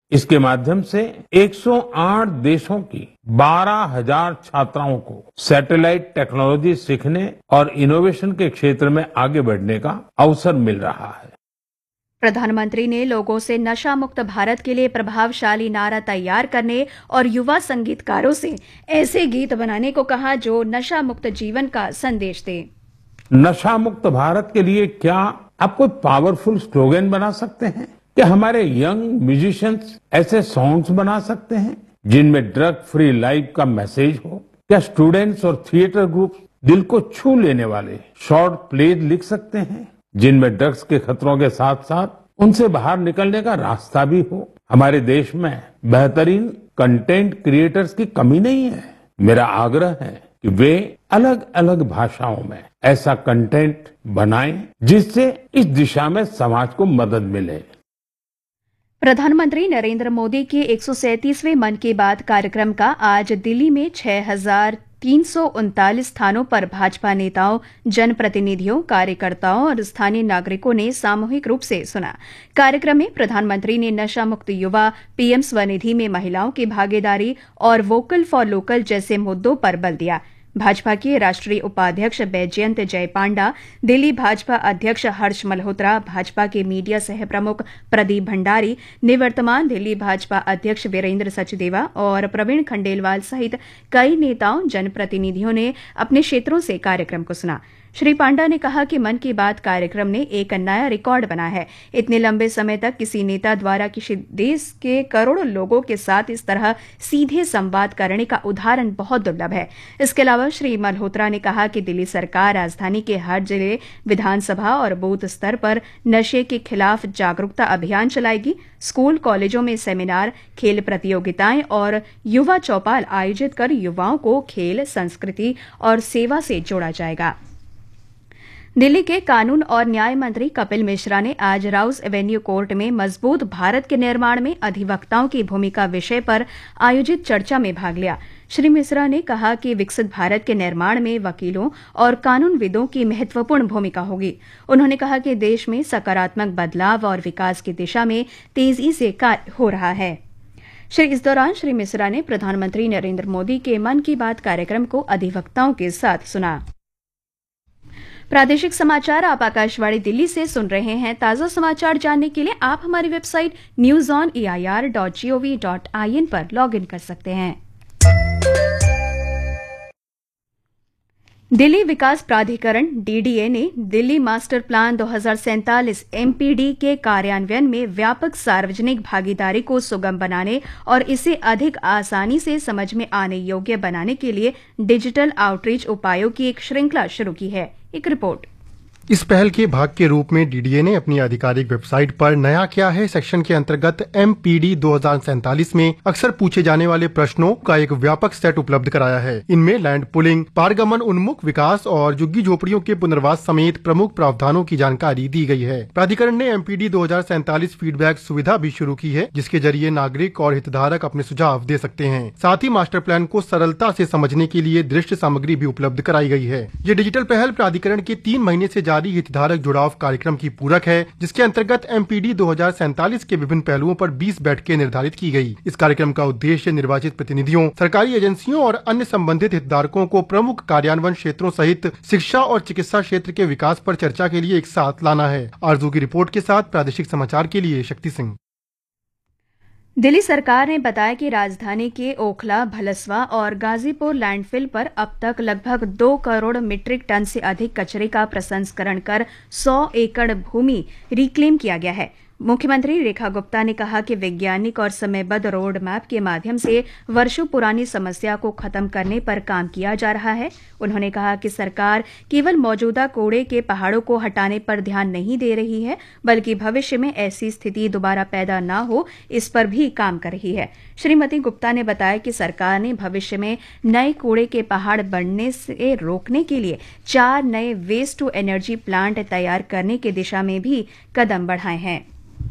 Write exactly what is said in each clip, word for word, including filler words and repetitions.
इसके माध्यम से एक सौ आठ देशों की बारह हजार छात्राओं को सैटेलाइट टेक्नोलॉजी सीखने और इनोवेशन के क्षेत्र में आगे बढ़ने का अवसर मिल रहा है। प्रधानमंत्री ने लोगों से नशा मुक्त भारत के लिए प्रभावशाली नारा तैयार करने और युवा संगीतकारों से ऐसे गीत बनाने को कहा जो नशा मुक्त जीवन का संदेश दे। नशा मुक्त भारत के लिए क्या आप कोई पावरफुल स्लोगन बना सकते हैं? क्या हमारे यंग म्यूजिशियंस ऐसे सॉन्ग्स बना सकते हैं जिनमें ड्रग फ्री लाइफ का मैसेज हो? क्या स्टूडेंट्स और थिएटर ग्रुप दिल को छू लेने वाले शॉर्ट प्लेज लिख सकते हैं जिनमें ड्रग्स के खतरों के साथ साथ उनसे बाहर निकलने का रास्ता भी हो? हमारे देश में बेहतरीन कंटेंट क्रिएटर्स की कमी नहीं है। मेरा आग्रह है कि वे अलग अलग भाषाओं में ऐसा कंटेंट बनाएं जिससे इस दिशा में समाज को मदद मिले। प्रधानमंत्री नरेंद्र मोदी के एक सौ सैंतीसवें मन की बात कार्यक्रम का आज दिल्ली में छह हजार तीन सौ उनतालीस स्थानों पर भाजपा नेताओं, जनप्रतिनिधियों, कार्यकर्ताओं और स्थानीय नागरिकों ने सामूहिक रूप से सुना। कार्यक्रम में प्रधानमंत्री ने नशा मुक्त युवा, पीएम स्वनिधि में महिलाओं की भागीदारी और वोकल फॉर लोकल जैसे मुद्दों पर बल दिया। भाजपा के राष्ट्रीय उपाध्यक्ष बैजयंत जय पांडा, दिल्ली भाजपा अध्यक्ष हर्ष मल्होत्रा, भाजपा के मीडिया सह प्रमुख प्रदीप भंडारी, निवर्तमान दिल्ली भाजपा अध्यक्ष वीरेंद्र सचदेवा और प्रवीण खंडेलवाल सहित कई नेताओं, जनप्रतिनिधियों ने अपने क्षेत्रों से कार्यक्रम को सुना। श्री पांडा ने कहा कि मन की बात कार्यक्रम ने एक नया रिकॉर्ड बना है। इतने लंबे समय तक किसी नेता द्वारा किसी देश के करोड़ों लोगों के साथ इस तरह सीधे संवाद करने का उदाहरण बहुत दुर्लभ है। इसके अलावा श्री मल्होत्रा ने कहा कि दिल्ली सरकार राजधानी के हर जिले, विधानसभा और बूथ स्तर पर नशे के खिलाफ जागरूकता अभियान चलाएगी। स्कूल, कॉलेजों में सेमिनार, खेल प्रतियोगिताएं और युवा चौपाल आयोजित कर युवाओं को खेल, संस्कृति और सेवा से जोड़ा जाएगा। दिल्ली के कानून और न्याय मंत्री कपिल मिश्रा ने आज राउस एवेन्यू कोर्ट में मजबूत भारत के निर्माण में अधिवक्ताओं की भूमिका विषय पर आयोजित चर्चा में भाग लिया। श्री मिश्रा ने कहा कि विकसित भारत के निर्माण में वकीलों और कानूनविदों की महत्वपूर्ण भूमिका होगी। उन्होंने कहा कि देश में सकारात्मक बदलाव और विकास की दिशा में तेजी से कार्य हो रहा है। श्री इस दौरान श्री मिश्रा ने प्रधानमंत्री नरेंद्र मोदी के मन की बात कार्यक्रम को अधिवक्ताओं के साथ सुना। प्रादेशिक समाचार आप आकाशवाणी दिल्ली से सुन रहे हैं। ताजा समाचार जानने के लिए आप हमारी website news on A I R dot G O V dot I N पर लॉग इन कर सकते हैं। दिल्ली विकास प्राधिकरण डी डी ए ने दिल्ली मास्टर प्लान दो हज़ार सैंतालीस एम पी डी के कार्यान्वयन में व्यापक सार्वजनिक भागीदारी को सुगम बनाने और इसे अधिक आसानी से समझ में आने योग्य बनाने के लिए डिजिटल आउटरीच उपायों की एक श्रृंखला शुरू की है। एक रिपोर्ट। इस पहल के भाग के रूप में डी डी ए ने अपनी आधिकारिक वेबसाइट पर नया क्या है सेक्शन के अंतर्गत एम पी डी दो हज़ार सैंतालीस में अक्सर पूछे जाने वाले प्रश्नों का एक व्यापक सेट उपलब्ध कराया है। इनमें लैंड पुलिंग, पारगमन उन्मुख विकास और झुग्गी झोपड़ियों के पुनर्वास समेत प्रमुख प्रावधानों की जानकारी दी गई है। प्राधिकरण ने एम पी डी दो हज़ार सैंतालीस फीडबैक सुविधा भी शुरू की है, जिसके जरिए नागरिक और हितधारक अपने सुझाव दे सकते हैं। साथ ही मास्टर प्लान को सरलता से समझने के लिए दृश्य सामग्री भी उपलब्ध कराई गई है। ये डिजिटल पहल प्राधिकरण के तीन महीने से जारी हितधारक जुड़ाव कार्यक्रम की पूरक है, जिसके अंतर्गत एम पी डी दो हज़ार सैंतालीस के विभिन्न पहलुओं पर बीस बैठकें निर्धारित की गई। इस कार्यक्रम का उद्देश्य निर्वाचित प्रतिनिधियों, सरकारी एजेंसियों और अन्य संबंधित हितधारकों को प्रमुख कार्यान्वयन क्षेत्रों सहित शिक्षा और चिकित्सा क्षेत्र के विकास पर चर्चा के लिए एक साथ लाना है। आरजू की रिपोर्ट के साथ प्रादेशिक समाचार के लिए शक्ति सिंह। दिल्ली सरकार ने बताया कि राजधानी के ओखला, भलसवा और गाजीपुर लैंडफिल पर अब तक लगभग दो करोड़ मीट्रिक टन से अधिक कचरे का प्रसंस्करण कर सौ एकड़ भूमि रिक्लेम किया गया है। मुख्यमंत्री रेखा गुप्ता ने कहा कि वैज्ञानिक और समयबद्ध रोड मैप के माध्यम से वर्षों पुरानी समस्या को खत्म करने पर काम किया जा रहा है। उन्होंने कहा कि सरकार केवल मौजूदा कूड़े के पहाड़ों को हटाने पर ध्यान नहीं दे रही है, बल्कि भविष्य में ऐसी स्थिति दोबारा पैदा न हो, इस पर भी काम कर रही है। श्रीमती गुप्ता ने बताया कि सरकार ने भविष्य में नए कूड़े के पहाड़ बढ़ने से रोकने के लिए चार नए वेस्ट टू एनर्जी प्लांट तैयार करने की दिशा में भी कदम बढ़ाए हैं।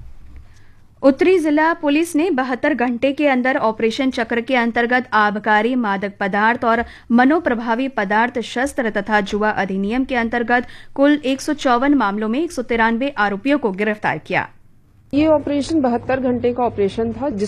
उत्तरी जिला पुलिस ने बहत्तर घंटे के अंदर ऑपरेशन चक्र के अंतर्गत आबकारी, मादक पदार्थ और मनोप्रभावी पदार्थ, शस्त्र तथा जुआ अधिनियम के अंतर्गत कुल एक सौ चौवन मामलों में एक सौ तिरानवे आरोपियों को गिरफ्तार किया। ये ऑपरेशन बहत्तर घंटे का ऑपरेशन था,